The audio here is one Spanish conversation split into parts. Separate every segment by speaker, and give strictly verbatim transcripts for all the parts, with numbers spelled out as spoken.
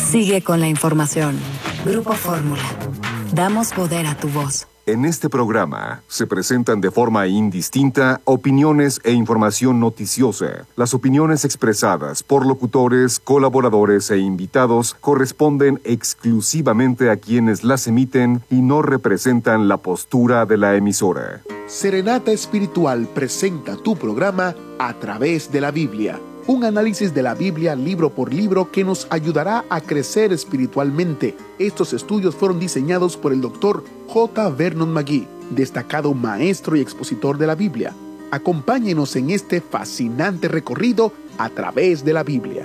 Speaker 1: Sigue con la información. Grupo Fórmula. Damos poder a tu voz.
Speaker 2: En este programa se presentan de forma indistinta opiniones e información noticiosa. Las opiniones expresadas por locutores, colaboradores e invitados corresponden exclusivamente a quienes las emiten y no representan la postura de la emisora.
Speaker 3: Serenata Espiritual presenta tu programa A Través de la Biblia. Un análisis de la Biblia libro por libro que nos ayudará a crecer espiritualmente. Estos estudios fueron diseñados por el doctor J. Vernon McGee, destacado maestro y expositor de la Biblia. Acompáñenos en este fascinante recorrido a través de la Biblia.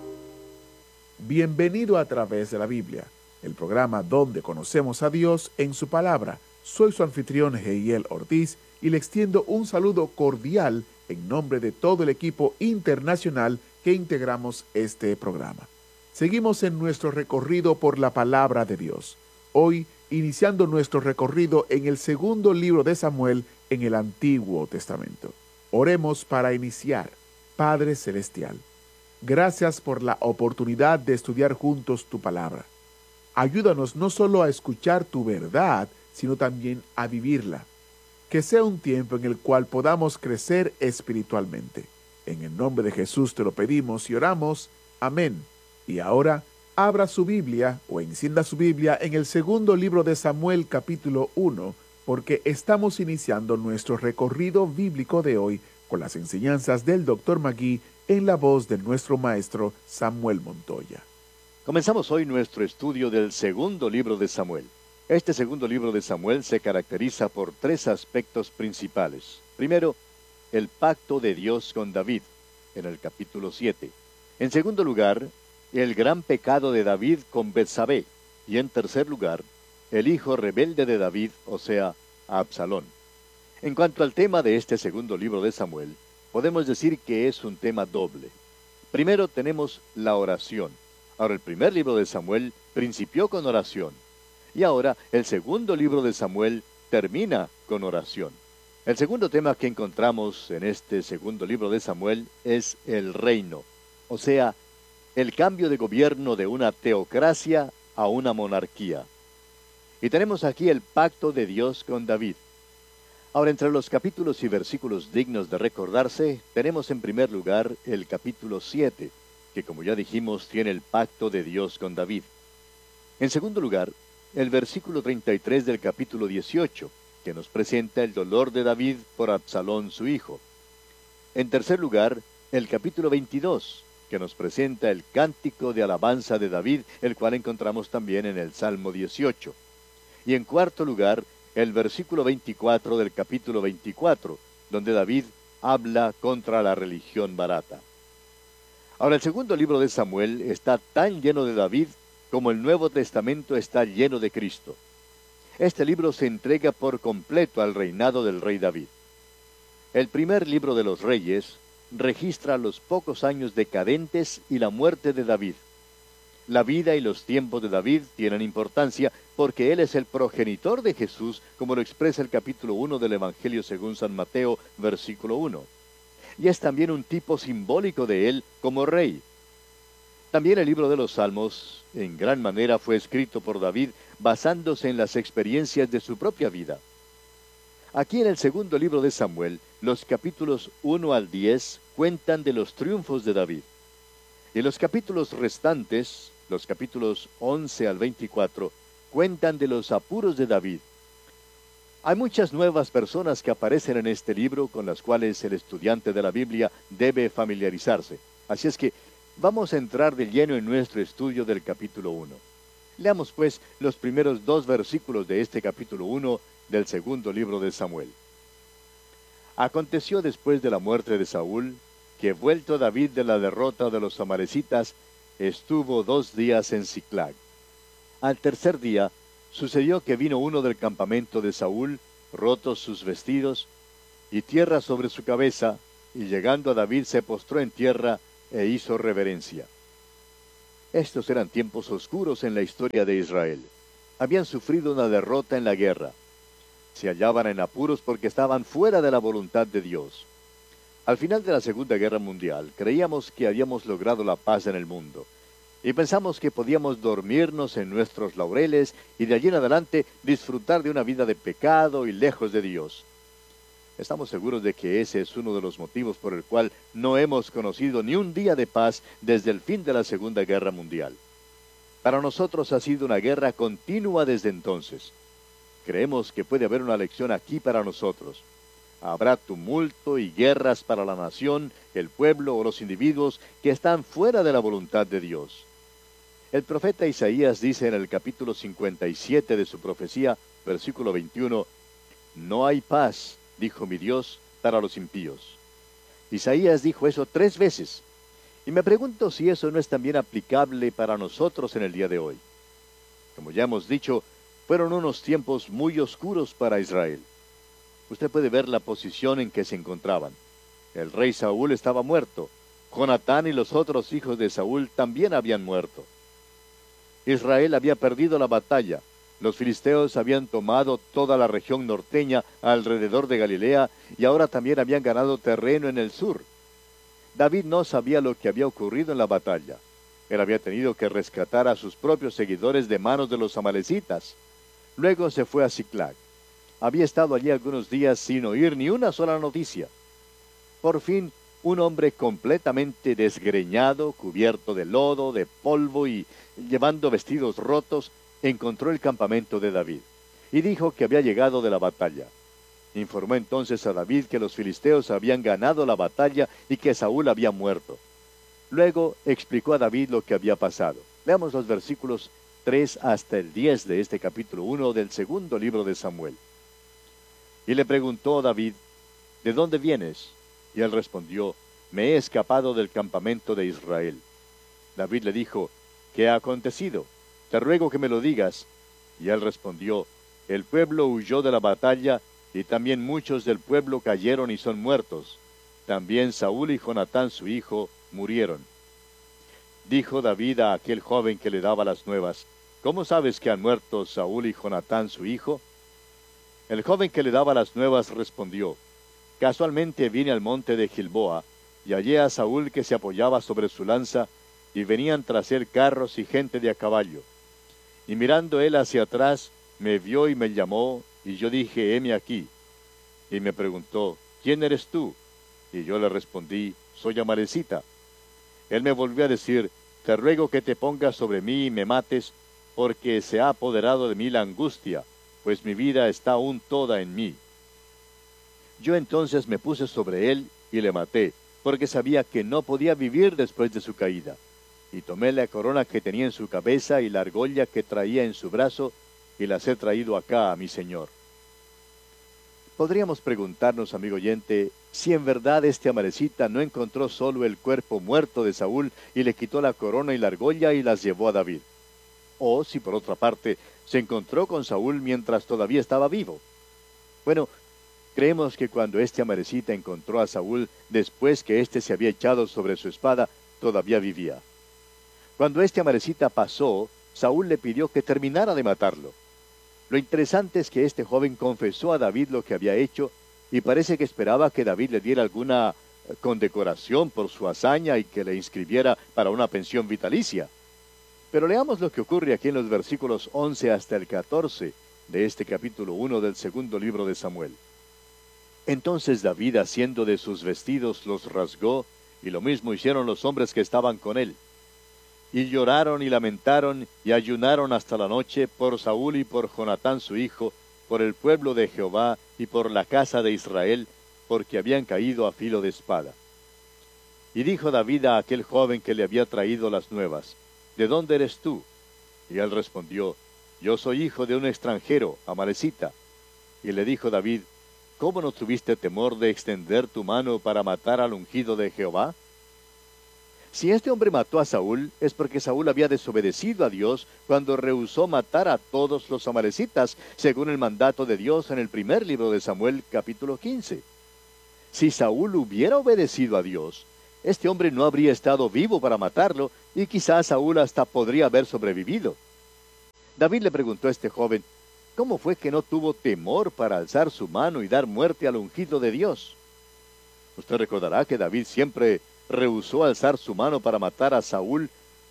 Speaker 3: Bienvenido a Través de la Biblia, el programa donde conocemos a Dios en su palabra. Soy su anfitrión Heiel Ortiz y le extiendo un saludo cordial en nombre de todo el equipo internacional que integramos este programa. Seguimos en nuestro recorrido por la palabra de Dios. Hoy, iniciando nuestro recorrido en el segundo libro de Samuel en el Antiguo Testamento. Oremos para iniciar. Padre Celestial, gracias por la oportunidad de estudiar juntos tu palabra. Ayúdanos no solo a escuchar tu verdad, sino también a vivirla. Que sea un tiempo en el cual podamos crecer espiritualmente. En el nombre de Jesús te lo pedimos y oramos. Amén. Y ahora, abra su Biblia o encienda su Biblia en el segundo libro de Samuel capítulo uno, porque estamos iniciando nuestro recorrido bíblico de hoy con las enseñanzas del doctor McGee en la voz de nuestro maestro Samuel Montoya.
Speaker 4: Comenzamos hoy nuestro estudio del segundo libro de Samuel. Este segundo libro de Samuel se caracteriza por tres aspectos principales. Primero, el pacto de Dios con David, en el capítulo siete. En segundo lugar, el gran pecado de David con Betsabé. Y en tercer lugar, el hijo rebelde de David, o sea, Absalón. En cuanto al tema de este segundo libro de Samuel, podemos decir que es un tema doble. Primero tenemos la oración. Ahora, el primer libro de Samuel principió con oración. Y ahora, el segundo libro de Samuel termina con oración. El segundo tema que encontramos en este segundo libro de Samuel es el reino, o sea, el cambio de gobierno de una teocracia a una monarquía. Y tenemos aquí el pacto de Dios con David. Ahora, entre los capítulos y versículos dignos de recordarse, tenemos en primer lugar el capítulo siete, que como ya dijimos, tiene el pacto de Dios con David. En segundo lugar, el versículo treinta y tres del capítulo dieciocho, que nos presenta el dolor de David por Absalón su hijo. En tercer lugar, el capítulo veintidós, que nos presenta el cántico de alabanza de David, el cual encontramos también en el Salmo dieciocho. Y en cuarto lugar, el versículo veinticuatro del capítulo veinticuatro, donde David habla contra la religión barata. Ahora, el segundo libro de Samuel está tan lleno de David como el Nuevo Testamento está lleno de Cristo. Este libro se entrega por completo al reinado del rey David. El primer libro de los Reyes registra los pocos años decadentes y la muerte de David. La vida y los tiempos de David tienen importancia porque él es el progenitor de Jesús, como lo expresa el capítulo uno del Evangelio según San Mateo, versículo uno. Y es también un tipo simbólico de él como rey. También el libro de los Salmos, en gran manera, fue escrito por David basándose en las experiencias de su propia vida. Aquí en el segundo libro de Samuel, los capítulos uno al diez cuentan de los triunfos de David. Y los capítulos restantes, los capítulos once al veinticuatro, cuentan de los apuros de David. Hay muchas nuevas personas que aparecen en este libro con las cuales el estudiante de la Biblia debe familiarizarse. Así es que vamos a entrar de lleno en nuestro estudio del capítulo uno. Leamos pues los primeros dos versículos de este capítulo uno del segundo libro de Samuel. Aconteció después de la muerte de Saúl, que vuelto David de la derrota de los amalecitas, estuvo dos días en Siclag. Al tercer día, sucedió que vino uno del campamento de Saúl, rotos sus vestidos, y tierra sobre su cabeza, y llegando a David se postró en tierra, e hizo reverencia. Estos eran tiempos oscuros en la historia de Israel. Habían sufrido una derrota en la guerra. Se hallaban en apuros porque estaban fuera de la voluntad de Dios. Al final de la Segunda Guerra Mundial, creíamos que habíamos logrado la paz en el mundo. y pensamos que podíamos dormirnos en nuestros laureles y de allí en adelante disfrutar de una vida de pecado y lejos de Dios. Estamos seguros de que ese es uno de los motivos por el cual no hemos conocido ni un día de paz desde el fin de la Segunda Guerra Mundial. Para nosotros ha sido una guerra continua desde entonces. Creemos que puede haber una lección aquí para nosotros. Habrá tumulto y guerras para la nación, el pueblo o los individuos que están fuera de la voluntad de Dios. El profeta Isaías dice en el capítulo cincuenta y siete de su profecía, versículo veintiuno, «No hay paz, dijo mi Dios, para los impíos». Isaías dijo eso tres veces. Y me pregunto si eso no es también aplicable para nosotros en el día de hoy. Como ya hemos dicho, fueron unos tiempos muy oscuros para Israel. Usted puede ver la posición en que se encontraban. El rey Saúl estaba muerto. Jonatán y los otros hijos de Saúl también habían muerto. Israel había perdido la batalla. Los filisteos habían tomado toda la región norteña alrededor de Galilea y ahora también habían ganado terreno en el sur. David no sabía lo que había ocurrido en la batalla. Él había tenido que rescatar a sus propios seguidores de manos de los amalecitas. Luego se fue a Siclag. Había estado allí algunos días sin oír ni una sola noticia. Por fin, un hombre completamente desgreñado, cubierto de lodo, de polvo y llevando vestidos rotos, encontró el campamento de David, y dijo que había llegado de la batalla. Informó entonces a David que los filisteos habían ganado la batalla y que Saúl había muerto. Luego explicó a David lo que había pasado. Leamos los versículos tres hasta el diez de este capítulo uno del segundo libro de Samuel. Y le preguntó a David, ¿de dónde vienes? Y él respondió, me he escapado del campamento de Israel. David le dijo, ¿qué ha acontecido? Te ruego que me lo digas. Y él respondió, el pueblo huyó de la batalla, y también muchos del pueblo cayeron y son muertos. También Saúl y Jonatán su hijo murieron. Dijo David a aquel joven que le daba las nuevas, ¿cómo sabes que han muerto Saúl y Jonatán su hijo? El joven que le daba las nuevas respondió, casualmente vine al monte de Gilboa, y hallé a Saúl que se apoyaba sobre su lanza, y venían tras él carros y gente de a caballo. Y mirando él hacia atrás, me vio y me llamó, y yo dije, heme aquí. Y me preguntó, ¿quién eres tú? Y yo le respondí, soy Amalecita. Él me volvió a decir, te ruego que te pongas sobre mí y me mates, porque se ha apoderado de mí la angustia, pues mi vida está aún toda en mí. Yo entonces me puse sobre él y le maté, porque sabía que no podía vivir después de su caída. Y tomé la corona que tenía en su cabeza y la argolla que traía en su brazo, y las he traído acá a mi señor. Podríamos preguntarnos, amigo oyente, si en verdad este Amalecita no encontró solo el cuerpo muerto de Saúl y le quitó la corona y la argolla y las llevó a David. O si por otra parte se encontró con Saúl mientras todavía estaba vivo. Bueno, creemos que cuando este Amalecita encontró a Saúl después que éste se había echado sobre su espada, todavía vivía. Cuando este Amalecita pasó, Saúl le pidió que terminara de matarlo. Lo interesante es que este joven confesó a David lo que había hecho y parece que esperaba que David le diera alguna condecoración por su hazaña y que le inscribiera para una pensión vitalicia. Pero leamos lo que ocurre aquí en los versículos once hasta el catorce de este capítulo uno del segundo libro de Samuel. Entonces David, haciendo de sus vestidos, los rasgó, y lo mismo hicieron los hombres que estaban con él. Y lloraron y lamentaron y ayunaron hasta la noche por Saúl y por Jonatán su hijo, por el pueblo de Jehová y por la casa de Israel, porque habían caído a filo de espada. Y dijo David a aquel joven que le había traído las nuevas, ¿de dónde eres tú? Y él respondió, yo soy hijo de un extranjero, Amalecita. Y le dijo David, ¿cómo no tuviste temor de extender tu mano para matar al ungido de Jehová? Si este hombre mató a Saúl, es porque Saúl había desobedecido a Dios cuando rehusó matar a todos los amalecitas, según el mandato de Dios en el primer libro de Samuel, capítulo quince. Si Saúl hubiera obedecido a Dios, este hombre no habría estado vivo para matarlo, y quizás Saúl hasta podría haber sobrevivido. David le preguntó a este joven, ¿cómo fue que no tuvo temor para alzar su mano y dar muerte al ungido de Dios? Usted recordará que David siempre rehusó alzar su mano para matar a Saúl,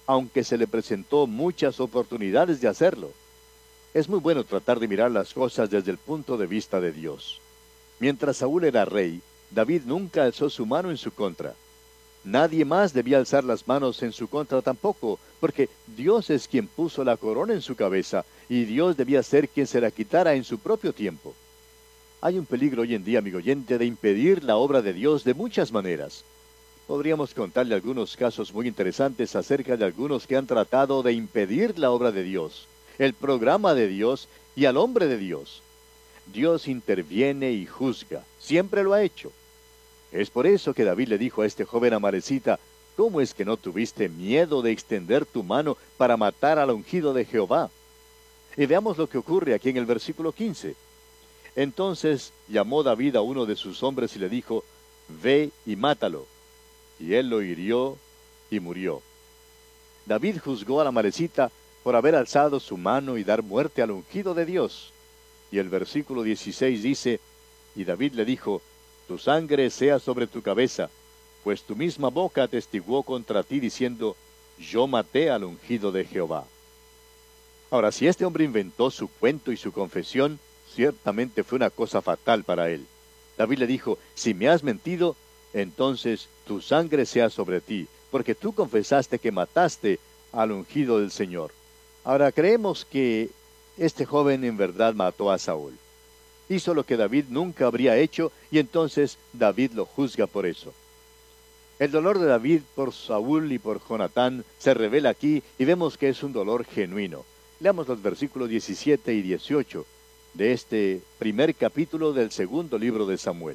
Speaker 4: aunque se le presentó muchas oportunidades de hacerlo. Es muy bueno tratar de mirar las cosas desde el punto de vista de Dios. Mientras Saúl era rey, David nunca alzó su mano en su contra. Nadie más debía alzar las manos en su contra tampoco, porque Dios es quien puso la corona en su cabeza, y Dios debía ser quien se la quitara en su propio tiempo. Hay un peligro hoy en día, amigo oyente, de impedir la obra de Dios de muchas maneras. Podríamos contarle algunos casos muy interesantes acerca de algunos que han tratado de impedir la obra de Dios, el programa de Dios y al hombre de Dios. Dios interviene y juzga, siempre lo ha hecho. Es por eso que David le dijo a este joven amalecita: ¿cómo es que no tuviste miedo de extender tu mano para matar al ungido de Jehová? Y veamos lo que ocurre aquí en el versículo quince. Entonces llamó David a uno de sus hombres y le dijo: ve y mátalo. Y él lo hirió y murió. David juzgó al amalecita por haber alzado su mano y dar muerte al ungido de Dios. Y el versículo dieciséis dice: y David le dijo: tu sangre sea sobre tu cabeza, pues tu misma boca atestiguó contra ti diciendo: yo maté al ungido de Jehová. Ahora, si este hombre inventó su cuento y su confesión, ciertamente fue una cosa fatal para él. David le dijo: si me has mentido, entonces tu sangre sea sobre ti, porque tú confesaste que mataste al ungido del Señor. Ahora, creemos que este joven en verdad mató a Saúl. Hizo lo que David nunca habría hecho, y entonces David lo juzga por eso. El dolor de David por Saúl y por Jonatán se revela aquí, y vemos que es un dolor genuino. Leamos los versículos diecisiete y dieciocho de este primer capítulo del segundo libro de Samuel.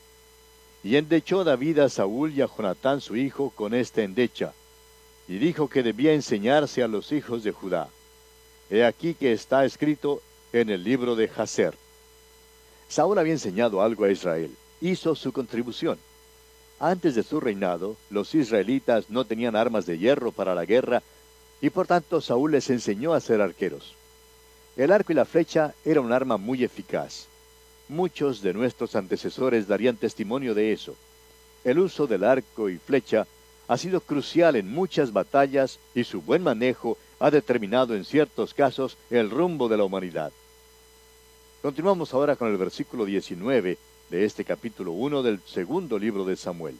Speaker 4: Y endechó David a Saúl y a Jonatán su hijo con esta endecha, y dijo que debía enseñarse a los hijos de Judá. He aquí que está escrito en el libro de Jaser. Saúl había enseñado algo a Israel, hizo su contribución. Antes de su reinado, los israelitas no tenían armas de hierro para la guerra, y por tanto Saúl les enseñó a ser arqueros. El arco y la flecha era un arma muy eficaz. Muchos de nuestros antecesores darían testimonio de eso. El uso del arco y flecha ha sido crucial en muchas batallas, y su buen manejo ha determinado en ciertos casos el rumbo de la humanidad. Continuamos ahora con el versículo diecinueve de este capítulo uno del segundo libro de Samuel.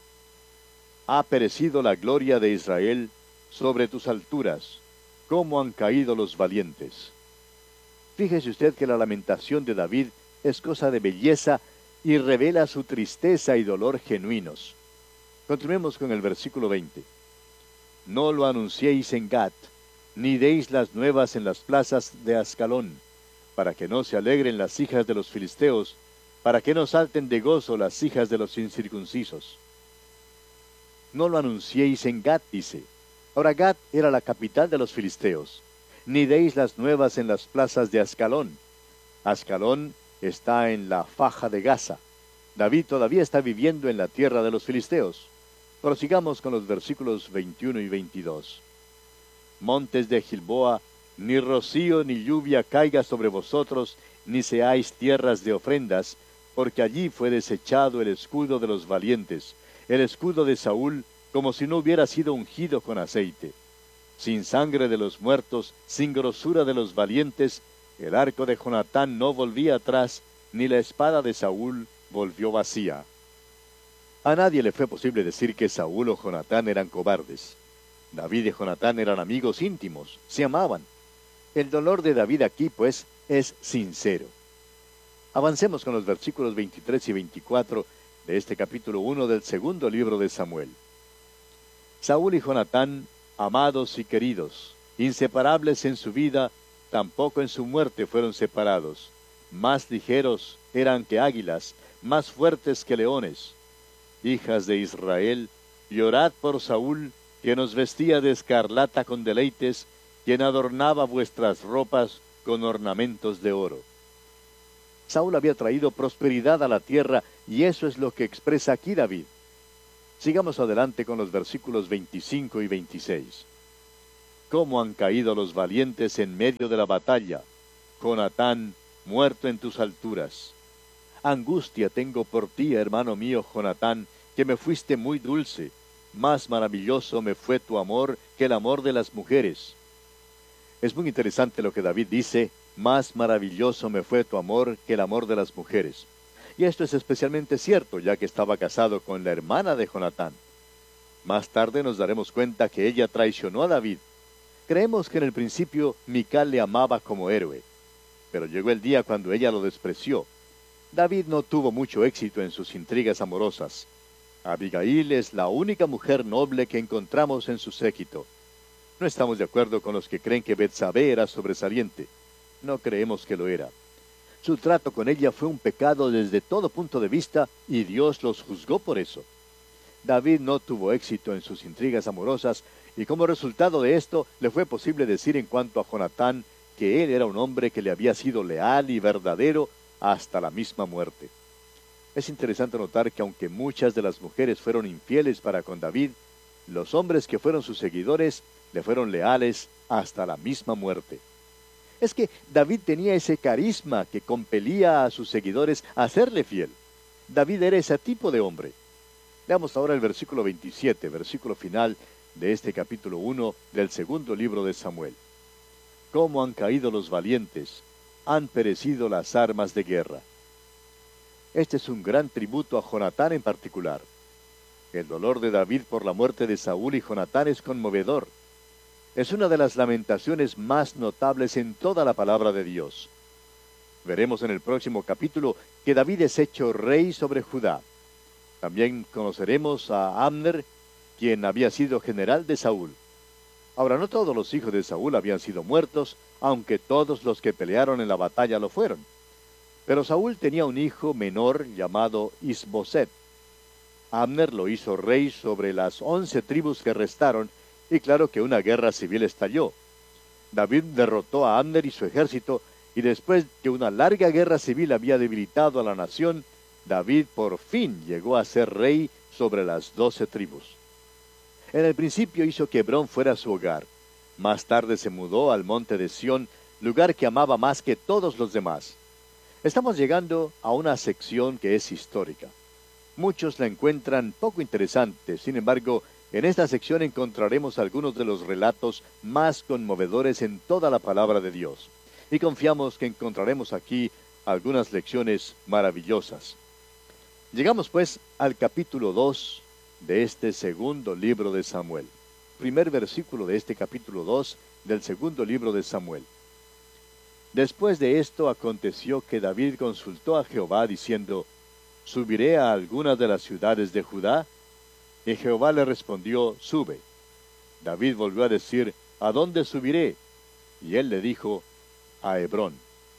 Speaker 4: Ha perecido la gloria de Israel sobre tus alturas, cómo han caído los valientes. Fíjese usted que la lamentación de David es cosa de belleza y revela su tristeza y dolor genuinos. Continuemos con el versículo veinte. No lo anunciéis en Gat, ni deis las nuevas en las plazas de Ascalón, para que no se alegren las hijas de los filisteos, para que no salten de gozo las hijas de los incircuncisos. No lo anunciéis en Gat, dice. Ahora Gat era la capital de los filisteos. Ni deis las nuevas en las plazas de Ascalón. Ascalón está en la faja de Gaza. David todavía está viviendo en la tierra de los filisteos. Prosigamos con los versículos veintiuno y veintidós. Montes de Gilboa, ni rocío ni lluvia caiga sobre vosotros, ni seáis tierras de ofrendas, porque allí fue desechado el escudo de los valientes, el escudo de Saúl, como si no hubiera sido ungido con aceite. Sin sangre de los muertos, sin grosura de los valientes, el arco de Jonatán no volvía atrás, ni la espada de Saúl volvió vacía. A nadie le fue posible decir que Saúl o Jonatán eran cobardes. David y Jonatán eran amigos íntimos, se amaban. El dolor de David aquí, pues, es sincero. Avancemos con los versículos veintitrés y veinticuatro de este capítulo uno del segundo libro de Samuel. Saúl y Jonatán, amados y queridos, inseparables en su vida, tampoco en su muerte fueron separados. Más ligeros eran que águilas, más fuertes que leones. Hijas de Israel, llorad por Saúl, que nos vestía de escarlata con deleites, quien adornaba vuestras ropas con ornamentos de oro. Saúl había traído prosperidad a la tierra, y eso es lo que expresa aquí David. Sigamos adelante con los versículos veinticinco y veintiséis. Cómo han caído los valientes en medio de la batalla, Jonatán, muerto en tus alturas. Angustia tengo por ti, hermano mío Jonatán, que me fuiste muy dulce. más maravilloso me fue tu amor que el amor de las mujeres. Es muy interesante lo que David dice, más maravilloso me fue tu amor que el amor de las mujeres. Y esto es especialmente cierto, ya que estaba casado con la hermana de Jonatán. Más tarde nos daremos cuenta que ella traicionó a David. Creemos que en el principio Mical le amaba como héroe, pero llegó el día cuando ella lo despreció. David no tuvo mucho éxito en sus intrigas amorosas. Abigail es la única mujer noble que encontramos en su séquito. No estamos de acuerdo con los que creen que Betsabé era sobresaliente. No creemos que lo era. Su trato con ella fue un pecado desde todo punto de vista y Dios los juzgó por eso. David no tuvo éxito en sus intrigas amorosas y como resultado de esto le fue posible decir en cuanto a Jonatán que él era un hombre que le había sido leal y verdadero hasta la misma muerte. Es interesante notar que aunque muchas de las mujeres fueron infieles para con David, los hombres que fueron sus seguidores le fueron leales hasta la misma muerte. Es que David tenía ese carisma que compelía a sus seguidores a serle fiel. David era ese tipo de hombre. Veamos ahora el versículo veintisiete, versículo final de este capítulo uno del segundo libro de Samuel. ¿Cómo han caído los valientes? Han perecido las armas de guerra. Este es un gran tributo a Jonatán en particular. El dolor de David por la muerte de Saúl y Jonatán es conmovedor. Es una de las lamentaciones más notables en toda la palabra de Dios. Veremos en el próximo capítulo que David es hecho rey sobre Judá. También conoceremos a Abner, quien había sido general de Saúl. Ahora, no todos los hijos de Saúl habían sido muertos, aunque todos los que pelearon en la batalla lo fueron. Pero Saúl tenía un hijo menor llamado Isboset. Abner lo hizo rey sobre las once tribus que restaron, y claro que una guerra civil estalló. David derrotó a Abner y su ejército, y después que una larga guerra civil había debilitado a la nación, David por fin llegó a ser rey sobre las doce tribus. En el principio hizo que Hebrón fuera su hogar. Más tarde se mudó al monte de Sión, lugar que amaba más que todos los demás. Estamos llegando a una sección que es histórica. Muchos la encuentran poco interesante, sin embargo, en esta sección encontraremos algunos de los relatos más conmovedores en toda la palabra de Dios. Y confiamos que encontraremos aquí algunas lecciones maravillosas. Llegamos pues al capítulo dos de este segundo libro de Samuel. Primer versículo de este capítulo dos del segundo libro de Samuel. Después de esto aconteció que David consultó a Jehová diciendo, ¿subiré a alguna de las ciudades de Judá? Y Jehová le respondió, sube. David volvió a decir, ¿a dónde subiré? Y él le dijo, a Hebrón.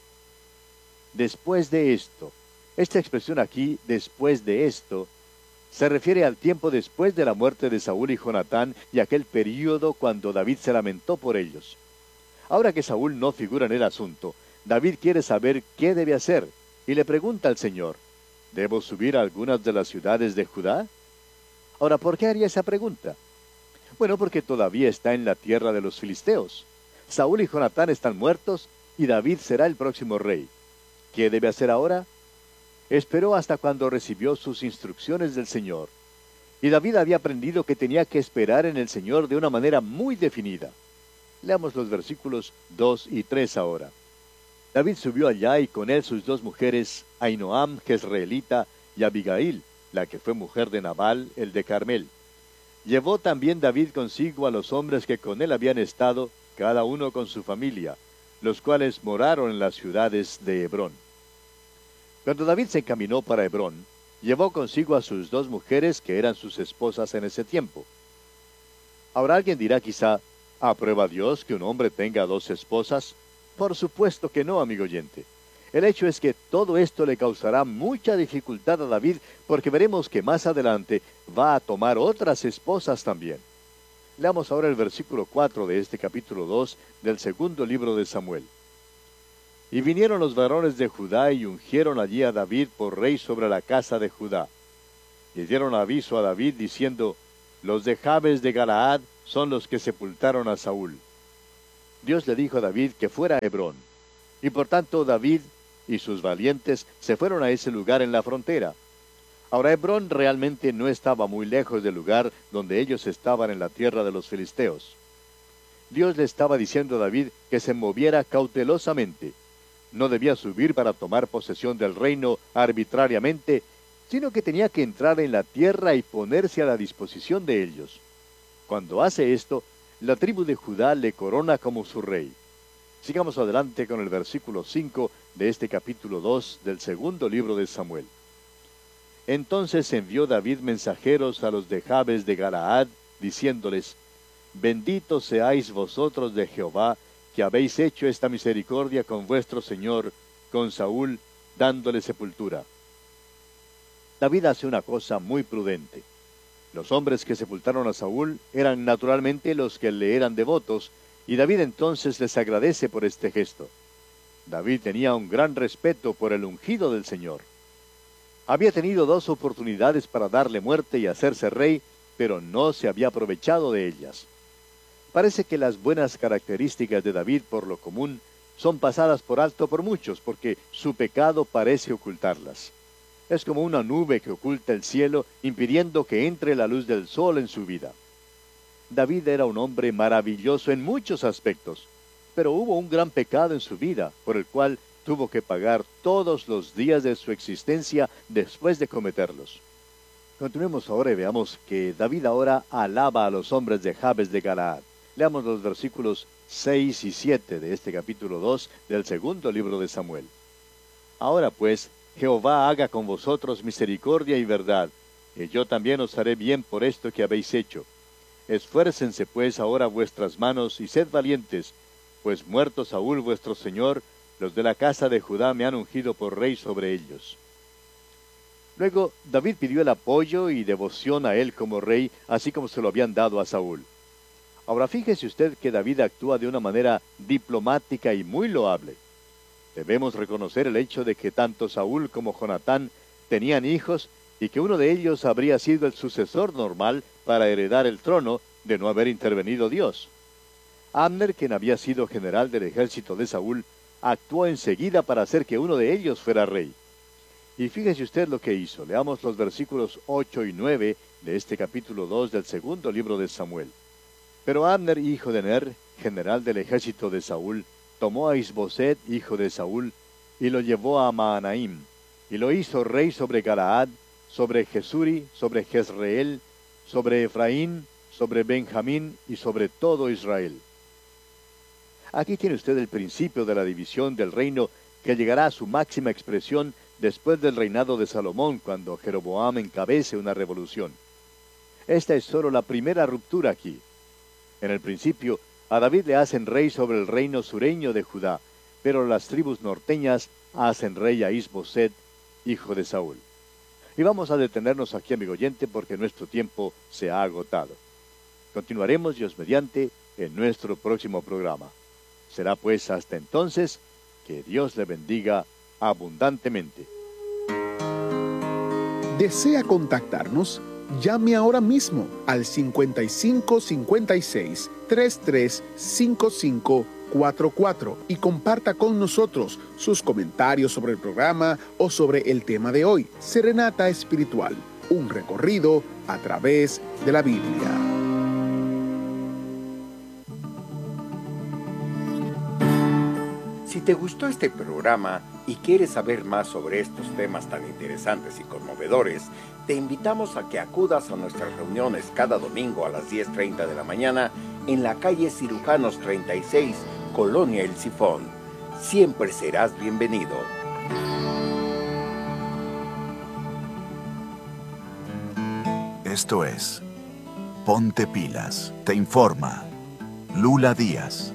Speaker 4: Después de esto, esta expresión aquí, después de esto, se refiere al tiempo después de la muerte de Saúl y Jonatán y aquel período cuando David se lamentó por ellos. Ahora que Saúl no figura en el asunto, David quiere saber qué debe hacer y le pregunta al Señor, ¿debo subir a algunas de las ciudades de Judá? Ahora, ¿por qué haría esa pregunta? Bueno, porque todavía está en la tierra de los filisteos. Saúl y Jonatán están muertos y David será el próximo rey. ¿Qué debe hacer ahora? Esperó hasta cuando recibió sus instrucciones del Señor. Y David había aprendido que tenía que esperar en el Señor de una manera muy definida. Leamos los versículos dos y tres ahora. David subió allá y con él sus dos mujeres, Ahinoam, jezreelita, y Abigail, la que fue mujer de Nabal, el de Carmel. Llevó también David consigo a los hombres que con él habían estado, cada uno con su familia, los cuales moraron en las ciudades de Hebrón. Cuando David se encaminó para Hebrón, llevó consigo a sus dos mujeres que eran sus esposas en ese tiempo. Ahora alguien dirá quizá, ¿aprueba Dios que un hombre tenga dos esposas? Por supuesto que no, amigo oyente. El hecho es que todo esto le causará mucha dificultad a David, porque veremos que más adelante va a tomar otras esposas también. Leamos ahora el versículo cuatro de este capítulo dos del segundo libro de Samuel. Y vinieron los varones de Judá y ungieron allí a David por rey sobre la casa de Judá. Y dieron aviso a David diciendo, los de Jabes de Galaad son los que sepultaron a Saúl. Dios le dijo a David que fuera a Hebrón. Y por tanto David y sus valientes se fueron a ese lugar en la frontera. Ahora, Hebrón realmente no estaba muy lejos del lugar donde ellos estaban en la tierra de los filisteos. Dios le estaba diciendo a David que se moviera cautelosamente. No debía subir para tomar posesión del reino arbitrariamente, sino que tenía que entrar en la tierra y ponerse a la disposición de ellos. Cuando hace esto, la tribu de Judá le corona como su rey. Sigamos adelante con el versículo cinco de este capítulo dos del segundo libro de Samuel. Entonces envió David mensajeros a los de Jabes de Galaad, diciéndoles: Benditos seáis vosotros de Jehová, que habéis hecho esta misericordia con vuestro señor, con Saúl, dándole sepultura. David hace una cosa muy prudente. Los hombres que sepultaron a Saúl eran naturalmente los que le eran devotos, y David entonces les agradece por este gesto. David tenía un gran respeto por el ungido del Señor. Había tenido dos oportunidades para darle muerte y hacerse rey, pero no se había aprovechado de ellas. Parece que las buenas características de David, por lo común, son pasadas por alto por muchos, porque su pecado parece ocultarlas. Es como una nube que oculta el cielo, impidiendo que entre la luz del sol en su vida. David era un hombre maravilloso en muchos aspectos, pero hubo un gran pecado en su vida, por el cual tuvo que pagar todos los días de su existencia después de cometerlos. Continuemos ahora y veamos que David ahora alaba a los hombres de Jabes de Galaad. Leamos los versículos seis y siete de este capítulo dos del segundo libro de Samuel. Ahora pues, Jehová haga con vosotros misericordia y verdad, y yo también os haré bien por esto que habéis hecho. Esfuércense pues ahora vuestras manos y sed valientes, pues muerto Saúl vuestro señor, los de la casa de Judá me han ungido por rey sobre ellos. Luego David pidió el apoyo y devoción a él como rey, así como se lo habían dado a Saúl. Ahora fíjese usted que David actúa de una manera diplomática y muy loable. Debemos reconocer el hecho de que tanto Saúl como Jonatán tenían hijos y que uno de ellos habría sido el sucesor normal para heredar el trono de no haber intervenido Dios. Abner, quien había sido general del ejército de Saúl, actuó enseguida para hacer que uno de ellos fuera rey. Y fíjese usted lo que hizo. Leamos los versículos ocho y nueve de este capítulo dos del segundo libro de Samuel. Pero Abner, hijo de Ner, general del ejército de Saúl, tomó a Isboset, hijo de Saúl, y lo llevó a Mahanaim, y lo hizo rey sobre Galaad, sobre Jesuri, sobre Jezreel, sobre Efraín, sobre Benjamín y sobre todo Israel. Aquí tiene usted el principio de la división del reino que llegará a su máxima expresión después del reinado de Salomón, cuando Jeroboam encabece una revolución. Esta es solo la primera ruptura aquí. En el principio, a David le hacen rey sobre el reino sureño de Judá, pero las tribus norteñas hacen rey a Isboset, hijo de Saúl. Y vamos a detenernos aquí, amigo oyente, porque nuestro tiempo se ha agotado. Continuaremos, Dios mediante, en nuestro próximo programa. Será pues hasta entonces que Dios le bendiga abundantemente.
Speaker 3: ¿Desea contactarnos? Llame ahora mismo al cincuenta y cinco cincuenta y seis, treinta y tres cincuenta y cinco cuarenta y cuatro y comparta con nosotros sus comentarios sobre el programa o sobre el tema de hoy. Serenata Espiritual, un recorrido a través de la Biblia.
Speaker 5: Si te gustó este programa y quieres saber más sobre estos temas tan interesantes y conmovedores, te invitamos a que acudas a nuestras reuniones cada domingo a las diez treinta de la mañana en la calle Cirujanos treinta y seis, Colonia El Sifón. Siempre serás bienvenido.
Speaker 6: Esto es Ponte Pilas. Te informa Lula Díaz.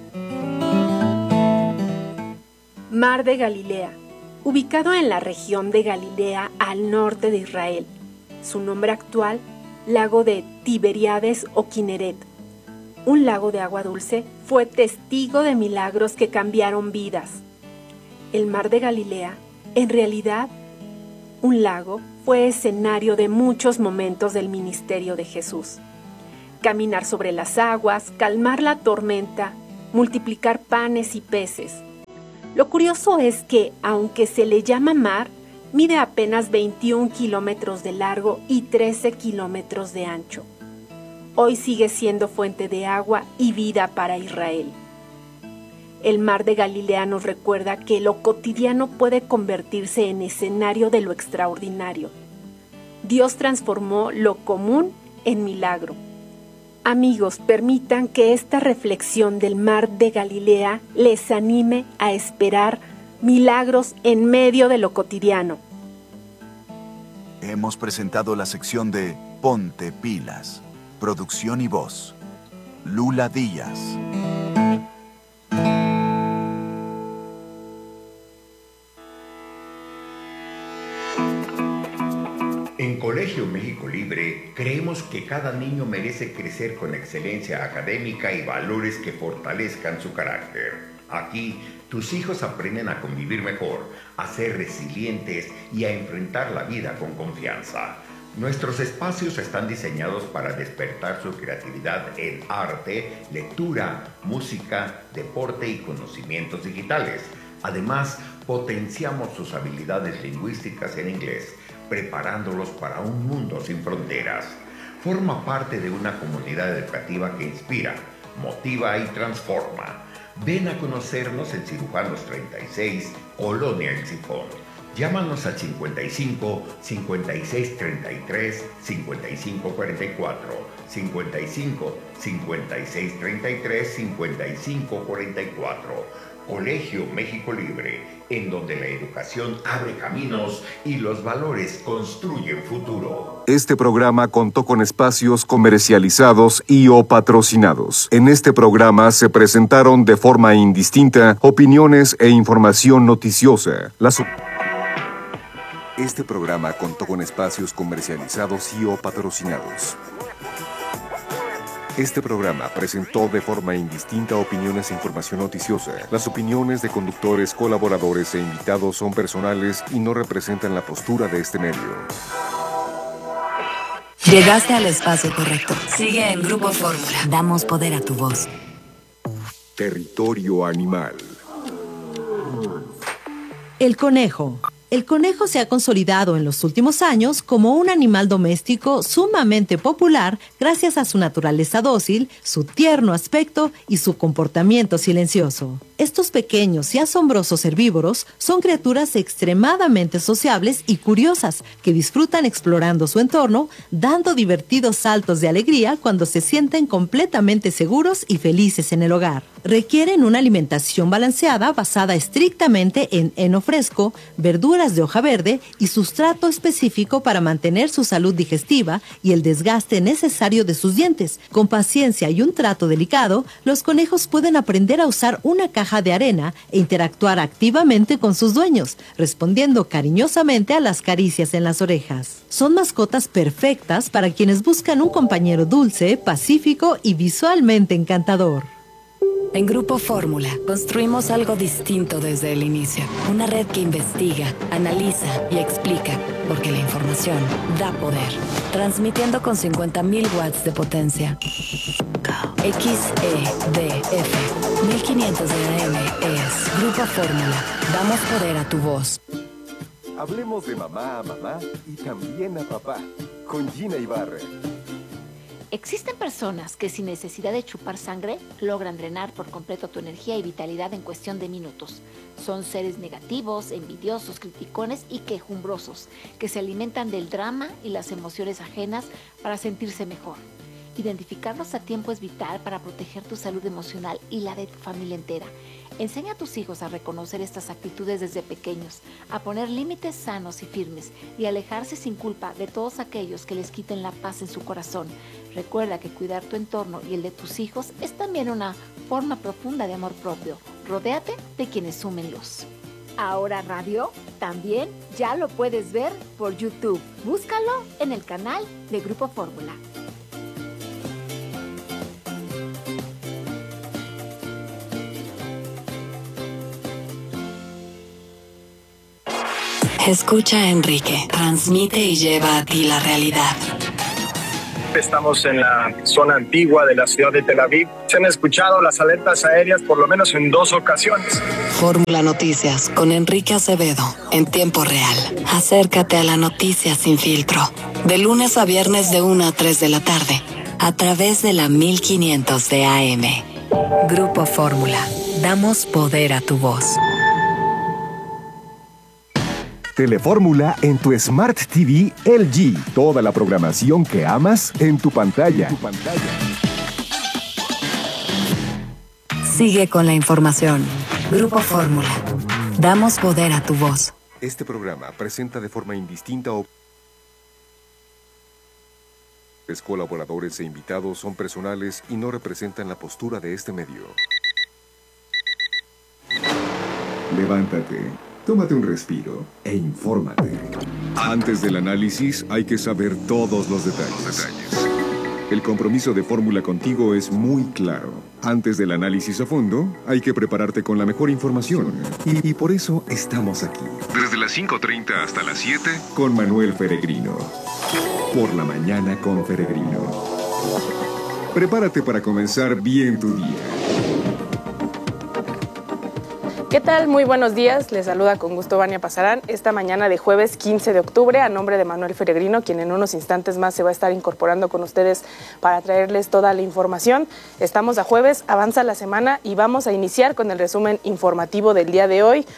Speaker 7: Mar de Galilea, ubicado en la región de Galilea al norte de Israel. Su nombre actual, lago de Tiberíades o Kineret. Un lago de agua dulce, fue testigo de milagros que cambiaron vidas. El mar de Galilea, en realidad, un lago, fue escenario de muchos momentos del ministerio de Jesús. Caminar sobre las aguas, calmar la tormenta, multiplicar panes y peces. Lo curioso es que, aunque se le llama mar, mide apenas veintiún kilómetros de largo y trece kilómetros de ancho. Hoy sigue siendo fuente de agua y vida para Israel. El mar de Galilea nos recuerda que lo cotidiano puede convertirse en escenario de lo extraordinario. Dios transformó lo común en milagro. Amigos, permitan que esta reflexión del mar de Galilea les anime a esperar milagros en medio de lo cotidiano.
Speaker 6: Hemos presentado la sección de Ponte Pilas. Producción y voz, Lula Díaz.
Speaker 5: En Colegio México Libre creemos que cada niño merece crecer con excelencia académica y valores que fortalezcan su carácter. Aquí, tus hijos aprenden a convivir mejor, a ser resilientes y a enfrentar la vida con confianza. Nuestros espacios están diseñados para despertar su creatividad en arte, lectura, música, deporte y conocimientos digitales. Además, potenciamos sus habilidades lingüísticas en inglés, preparándolos para un mundo sin fronteras. Forma parte de una comunidad educativa que inspira, motiva y transforma. Ven a conocernos en Cirujanos treinta y seis, Colonia El Sifón. Llámanos al cincuenta y cinco, cincuenta y seis treinta y tres, cincuenta y cinco cuarenta y cuatro, cincuenta y cinco, cincuenta y seis treinta y tres, cincuenta y cinco cuarenta y cuatro. Colegio México Libre, en donde la educación abre caminos y los valores construyen futuro.
Speaker 2: Este programa contó con espacios comercializados y o patrocinados. En este programa se presentaron de forma indistinta opiniones e información noticiosa. Las Este programa contó con espacios comercializados y o patrocinados. Este programa presentó de forma indistinta opiniones e información noticiosa. Las opiniones de conductores, colaboradores e invitados son personales y no representan la postura de este medio.
Speaker 1: Llegaste al espacio correcto. Sigue en Grupo Fórmula. Damos poder a tu voz.
Speaker 2: Territorio animal.
Speaker 8: El conejo. El conejo se ha consolidado en los últimos años como un animal doméstico sumamente popular gracias a su naturaleza dócil, su tierno aspecto y su comportamiento silencioso. Estos pequeños y asombrosos herbívoros son criaturas extremadamente sociables y curiosas que disfrutan explorando su entorno, dando divertidos saltos de alegría cuando se sienten completamente seguros y felices en el hogar. Requieren una alimentación balanceada basada estrictamente en heno fresco, verduras de hoja verde y sustrato específico para mantener su salud digestiva y el desgaste necesario de sus dientes. Con paciencia y un trato delicado, los conejos pueden aprender a usar una caja de arena e interactuar activamente con sus dueños, respondiendo cariñosamente a las caricias en las orejas. Son mascotas perfectas para quienes buscan un compañero dulce, pacífico y visualmente encantador.
Speaker 1: En Grupo Fórmula construimos algo distinto desde el inicio. Una red que investiga, analiza y explica, porque la información da poder. Transmitiendo con cincuenta mil watts de potencia. X E D F mil quinientos de A M es Grupo Fórmula. Damos poder a tu voz.
Speaker 2: Hablemos de mamá a mamá y también a papá, con Gina Ibarra.
Speaker 9: Existen personas que sin necesidad de chupar sangre logran drenar por completo tu energía y vitalidad en cuestión de minutos. Son seres negativos, envidiosos, criticones y quejumbrosos, que se alimentan del drama y las emociones ajenas para sentirse mejor. Identificarlos a tiempo es vital para proteger tu salud emocional y la de tu familia entera. Enseña a tus hijos a reconocer estas actitudes desde pequeños, a poner límites sanos y firmes y alejarse sin culpa de todos aquellos que les quiten la paz en su corazón. Recuerda que cuidar tu entorno y el de tus hijos es también una forma profunda de amor propio. Rodéate de quienes sumen luz. Ahora Radio también ya lo puedes ver por YouTube. Búscalo en el canal de Grupo Fórmula.
Speaker 1: Escucha a Enrique. Transmite y lleva a ti la realidad.
Speaker 10: Exactamente, estamos en la zona antigua de la ciudad de Tel Aviv. Se han escuchado las alertas aéreas por lo menos en dos ocasiones.
Speaker 1: Fórmula Noticias con Enrique Acevedo en tiempo real. Acércate a la noticia sin filtro. De lunes a viernes de una a tres de la tarde. A través de la mil quinientos de A M. Grupo Fórmula. Damos poder a tu voz.
Speaker 2: Telefórmula en tu Smart T V L G. Toda la programación que amas en tu pantalla. En tu pantalla.
Speaker 1: Sigue con la información. Grupo Fórmula. Damos poder a tu voz.
Speaker 2: Este programa presenta de forma indistinta o... Los colaboradores e invitados son personales y no representan la postura de este medio. Levántate, tómate un respiro e infórmate. Antes del análisis hay que saber todos los detalles. El compromiso de Fórmula contigo es muy claro. Antes del análisis a fondo, hay que prepararte con la mejor información. Y, y por eso estamos aquí. Desde las cinco treinta hasta las siete, con Manuel Feregrino. Por la mañana con Feregrino. Prepárate para comenzar bien tu día.
Speaker 11: ¿Qué tal? Muy buenos días. Les saluda con gusto Vania Pasarán esta mañana de jueves quince de octubre a nombre de Manuel Feregrino, quien en unos instantes más se va a estar incorporando con ustedes para traerles toda la información. Estamos a jueves, avanza la semana y vamos a iniciar con el resumen informativo del día de hoy.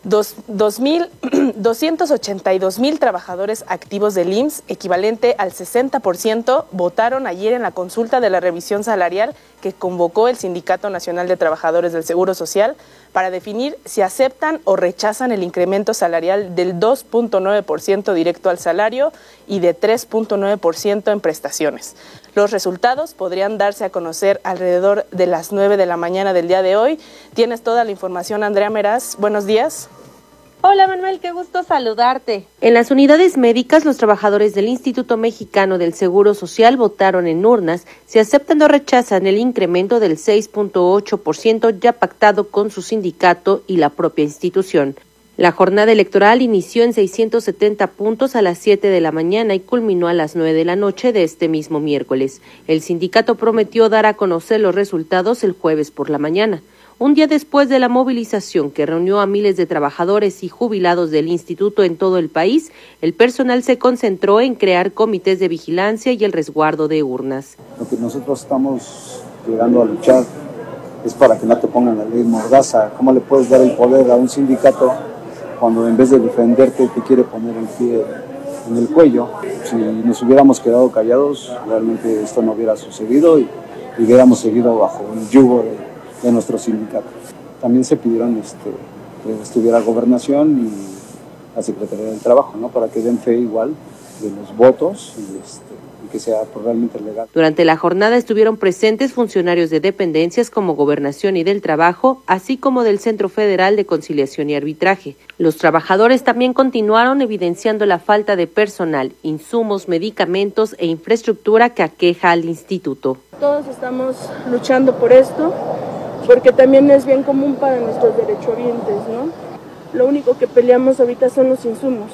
Speaker 11: doscientos ochenta y dos mil trabajadores activos del I M S S, equivalente al sesenta por ciento, votaron ayer en la consulta de la revisión salarial que convocó el Sindicato Nacional de Trabajadores del Seguro Social para definir si aceptan o rechazan el incremento salarial del dos punto nueve por ciento directo al salario y de tres punto nueve por ciento en prestaciones. Los resultados podrían darse a conocer alrededor de las nueve de la mañana del día de hoy. Tienes toda la información, Andrea Meraz. Buenos días.
Speaker 12: Hola Manuel, qué gusto saludarte. En las unidades médicas, los trabajadores del Instituto Mexicano del Seguro Social votaron en urnas si aceptan o rechazan el incremento del seis punto ocho por ciento ya pactado con su sindicato y la propia institución. La jornada electoral inició en seiscientos setenta puntos a las siete de la mañana y culminó a las nueve de la noche de este mismo miércoles. El sindicato prometió dar a conocer los resultados el jueves por la mañana. Un día después de la movilización que reunió a miles de trabajadores y jubilados del instituto en todo el país, el personal se concentró en crear comités de vigilancia y el resguardo de urnas.
Speaker 13: Lo que nosotros estamos llegando a luchar es para que no te pongan la ley mordaza. ¿Cómo le puedes dar el poder a un sindicato cuando en vez de defenderte te quiere poner el pie en el cuello? Si nos hubiéramos quedado callados, realmente esto no hubiera sucedido y, y hubiéramos seguido bajo el yugo de de nuestro sindicato. También se pidieron este, que estuviera Gobernación y la Secretaría del Trabajo, ¿no? Para que den fe igual de los votos y, este, y que sea realmente legal.
Speaker 12: Durante la jornada estuvieron presentes funcionarios de dependencias como Gobernación y del Trabajo, así como del Centro Federal de Conciliación y Arbitraje. Los trabajadores también continuaron evidenciando la falta de personal, insumos, medicamentos e infraestructura que aqueja al instituto.
Speaker 14: Todos estamos luchando por esto, porque también es bien común para nuestros derechohabientes, ¿no? Lo único que peleamos ahorita son los insumos.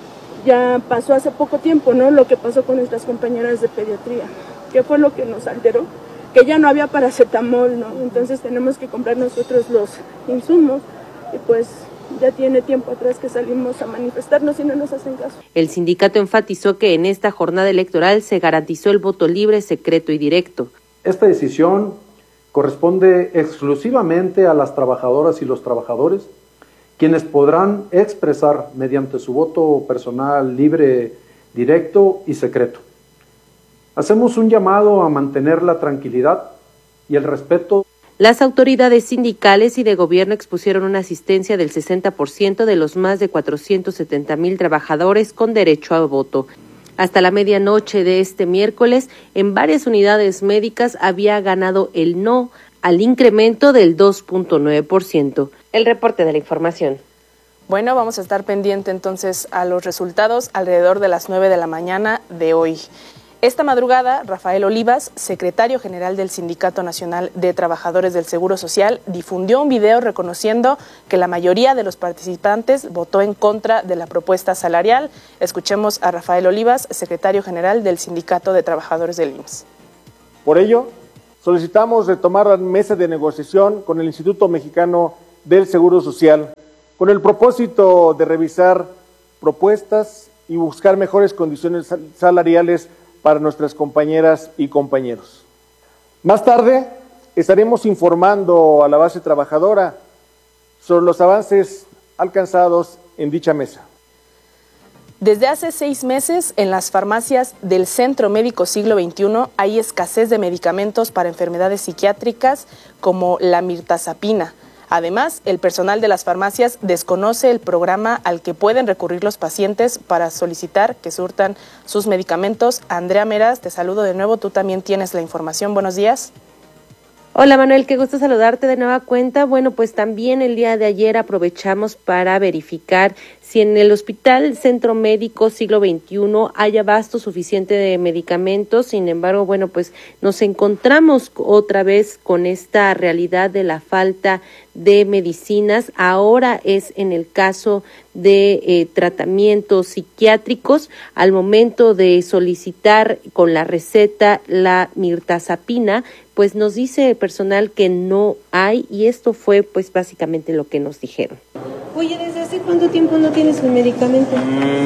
Speaker 14: Ya pasó hace poco tiempo, ¿no? Lo que pasó con nuestras compañeras de pediatría. ¿Qué fue lo que nos alteró? Que ya no había paracetamol, ¿no? Entonces tenemos que comprar nosotros los insumos y pues ya tiene tiempo atrás que salimos a manifestarnos y no nos hacen caso.
Speaker 12: El sindicato enfatizó que en esta jornada electoral se garantizó el voto libre, secreto y directo.
Speaker 15: Esta decisión corresponde exclusivamente a las trabajadoras y los trabajadores, quienes podrán expresar mediante su voto personal libre, directo y secreto. Hacemos un llamado a mantener la tranquilidad y el respeto.
Speaker 12: Las autoridades sindicales y de gobierno expusieron una asistencia del sesenta por ciento de los más de cuatrocientos setenta mil trabajadores con derecho a voto. Hasta la medianoche de este miércoles, en varias unidades médicas había ganado el no al incremento del dos punto nueve por ciento. El reporte de la información.
Speaker 11: Bueno, vamos a estar pendiente entonces a los resultados alrededor de las nueve de la mañana de hoy. Esta madrugada, Rafael Olivas, secretario general del Sindicato Nacional de Trabajadores del Seguro Social, difundió un video reconociendo que la mayoría de los participantes votó en contra de la propuesta salarial. Escuchemos a Rafael Olivas, secretario general del Sindicato de Trabajadores del I M S S.
Speaker 16: Por ello, solicitamos retomar la mesa de negociación con el Instituto Mexicano del Seguro Social, con el propósito de revisar propuestas y buscar mejores condiciones salariales para nuestras compañeras y compañeros. Más tarde estaremos informando a la base trabajadora sobre los avances alcanzados en dicha mesa.
Speaker 11: Desde hace seis meses, en las farmacias del Centro Médico Siglo veintiuno hay escasez de medicamentos para enfermedades psiquiátricas como la mirtazapina. Además, el personal de las farmacias desconoce el programa al que pueden recurrir los pacientes para solicitar que surtan sus medicamentos. Andrea Meras, te saludo de nuevo, tú también tienes la información. Buenos días.
Speaker 12: Hola Manuel, qué gusto saludarte de nueva cuenta. Bueno, pues también el día de ayer aprovechamos para verificar si en el Hospital Centro Médico Siglo veintiuno hay abasto suficiente de medicamentos. Sin embargo, bueno, pues nos encontramos otra vez con esta realidad de la falta de medicinas. Ahora es en el caso de eh, tratamientos psiquiátricos. Al momento de solicitar con la receta la mirtazapina, pues nos dice el personal que no hay, y esto fue pues básicamente lo que nos dijeron.
Speaker 17: Oye, ¿desde hace cuánto tiempo no tienes el medicamento?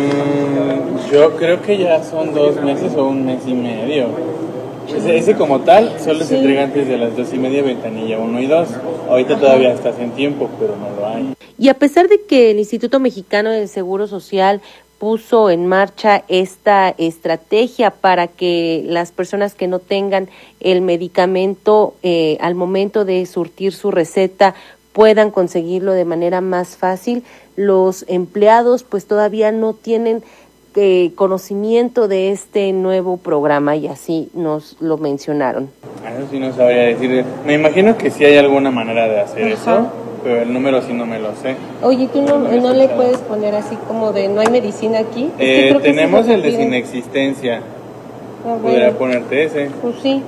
Speaker 18: Mm, yo creo que ya son dos meses o un mes y medio. Ese, ese como tal solo sí se entrega antes de las dos y media, ventanilla uno y dos. Ahorita Ajá. todavía estás en tiempo, pero no lo hay.
Speaker 12: Y a pesar de que el Instituto Mexicano del Seguro Social puso en marcha esta estrategia para que las personas que no tengan el medicamento eh, al momento de surtir su receta puedan conseguirlo de manera más fácil, los empleados pues todavía no tienen eh, conocimiento de este nuevo programa, y así nos lo mencionaron.
Speaker 18: Eso sí no sabría decir. Me imagino que sí hay alguna manera de hacer
Speaker 17: Ajá.
Speaker 18: eso, pero el número sí no me lo sé.
Speaker 17: Oye, ¿tú no, no, no le puedes poner así como de no hay medicina aquí?
Speaker 18: Eh, es que tenemos sí el de sin existencia. Ah, ¿podría bueno. ponerte ese?
Speaker 17: Pues sí.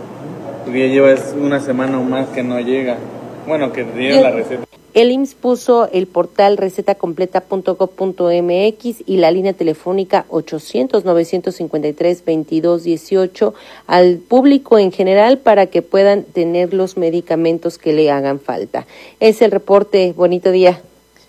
Speaker 18: Porque ya llevas una semana o más que no llega. Bueno, que te dieron la receta.
Speaker 12: El I M S S puso el portal receta completa punto gob punto eme equis y la línea telefónica ochocientos, novecientos cincuenta y tres, veintidós dieciocho al público en general para que puedan tener los medicamentos que le hagan falta. Es el reporte. Bonito día.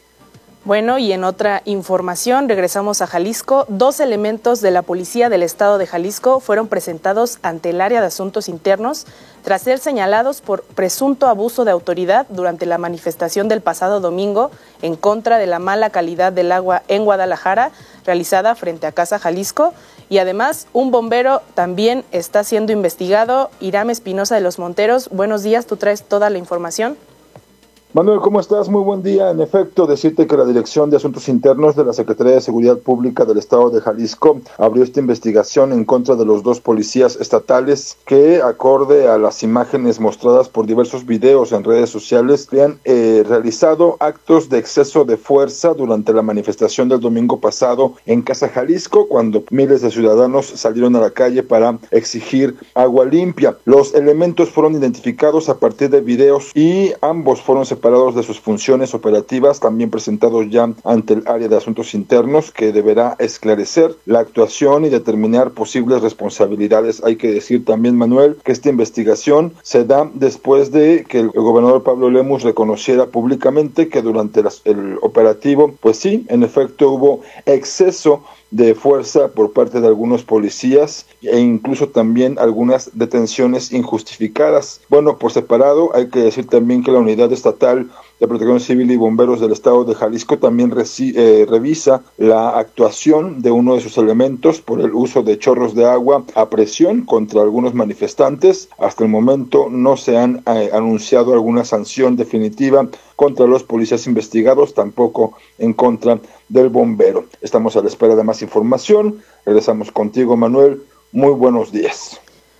Speaker 11: Bueno, y en otra información, regresamos a Jalisco. Dos elementos de la Policía del Estado de Jalisco fueron presentados ante el área de Asuntos Internos tras ser señalados por presunto abuso de autoridad durante la manifestación del pasado domingo en contra de la mala calidad del agua en Guadalajara, realizada frente a Casa Jalisco. Y además, un bombero también está siendo investigado. Irán Espinosa de los Monteros, buenos días, tú traes toda la información.
Speaker 19: Manuel, ¿cómo estás? Muy buen día. En efecto, decirte que la Dirección de Asuntos Internos de la Secretaría de Seguridad Pública del Estado de Jalisco abrió esta investigación en contra de los dos policías estatales que, acorde a las imágenes mostradas por diversos videos en redes sociales, habían eh, realizado actos de exceso de fuerza durante la manifestación del domingo pasado en Casa Jalisco, cuando miles de ciudadanos salieron a la calle para exigir agua limpia. Los elementos fueron identificados a partir de videos y ambos fueron separados separados de sus funciones operativas, también presentados ya ante el área de Asuntos Internos, que deberá esclarecer la actuación y determinar posibles responsabilidades. Hay que decir también, Manuel, que esta investigación se da después de que el gobernador Pablo Lemus reconociera públicamente que durante las, el operativo, pues sí, en efecto hubo exceso de fuerza por parte de algunos policías e incluso también algunas detenciones injustificadas. Bueno, por separado hay que decir también que la Unidad Estatal de Protección Civil y Bomberos del Estado de Jalisco también reci- eh, revisa la actuación de uno de sus elementos por el uso de chorros de agua a presión contra algunos manifestantes. Hasta el momento no se han eh, anunciado alguna sanción definitiva contra los policías investigados, tampoco en contra del bombero. Estamos a la espera de más información. Regresamos contigo, Manuel. Muy buenos días.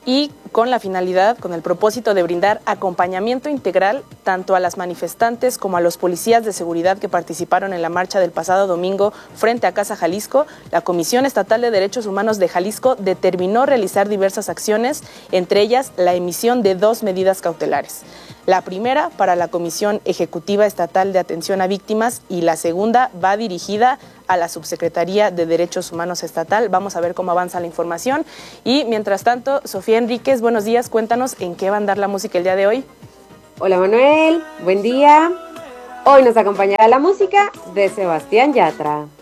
Speaker 11: y con la finalidad, con el propósito de brindar acompañamiento integral tanto a las manifestantes como a los policías de seguridad que participaron en la marcha del pasado domingo frente a Casa Jalisco, la Comisión Estatal de Derechos Humanos de Jalisco determinó realizar diversas acciones, entre ellas la emisión de dos medidas cautelares. La primera para la Comisión Ejecutiva Estatal de Atención a Víctimas y la segunda va dirigida a la Subsecretaría de Derechos Humanos Estatal. Vamos a ver cómo avanza la información. Y mientras tanto, Sofía Enríquez, buenos días, cuéntanos en qué va a andar la música el día de hoy.
Speaker 20: Hola Manuel, buen día. Hoy nos acompañará la música de Sebastián Yatra.